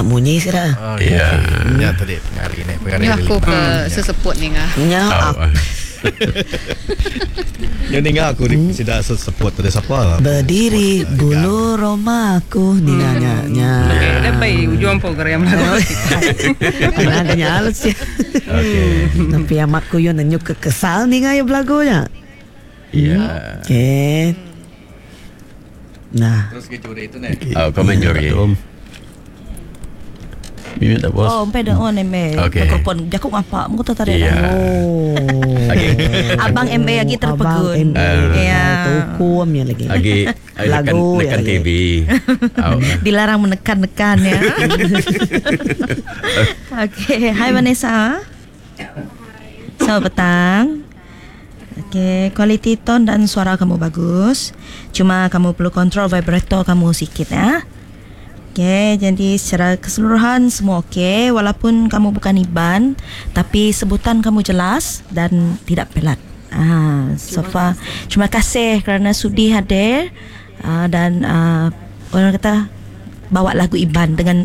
nak munyi sira. Ya. Ya tadi pengaruh ni. Ya aku ke seseput ni ngah. Nya Yang ni aku sudah support dari siapa? berdiri bulu romaku ni nya. Lebih ujung program lah. Agaknya halus ya. Tapi amatku yun nanyuk kekesal ni nga yung lagunya. Iya. Okay. Nah. Terus ke juri itu nih. Kau main juri. Mimin tak bos. Oh, empe dah on empe. Okay. Mikrofon jakuk apa? Muka tak tarik. Iya. Oh. Abang empe lagi terpegun. Ya. Tukum ya lagi. Lagi Lagu nekan ya, TV. Dilarang menekan-nekan ya. Okay, hai Vanessa. Selamat petang. Okay, quality tone dan suara kamu bagus. Cuma kamu perlu kontrol vibrato kamu sikit ya. Okay, jadi secara keseluruhan semua okay. Walaupun kamu bukan Iban, tapi sebutan kamu jelas dan tidak pelat. Sofa, terima kasih kerana sudi hadir dan orang kata bawa lagu Iban dengan